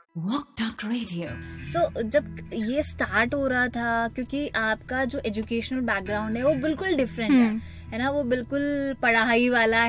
Walk Talk Radio. सो जब ये start हो रहा था, क्योंकि आपका जो एजुकेशनल बैकग्राउंड है वो बिल्कुल डिफरेंट है ना, वो बिल्कुल पढ़ाई वाला